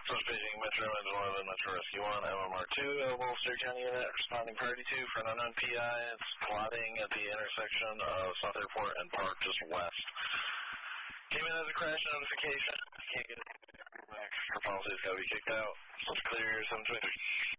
Suspecting Metro Engine 11, Metro Rescue 1, MMR2, available Sterry County unit, responding priority 2 for an unknown PI. It's plotting at the intersection of South Airport and Park just west. Came in as a crash notification. Can't get it back. Your policy's got to be kicked out. So it's clear, 723.